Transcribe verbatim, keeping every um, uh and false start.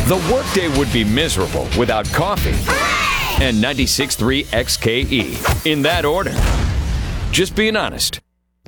The workday would be miserable without coffee. And ninety-six point three X K E. In that order. Just being honest.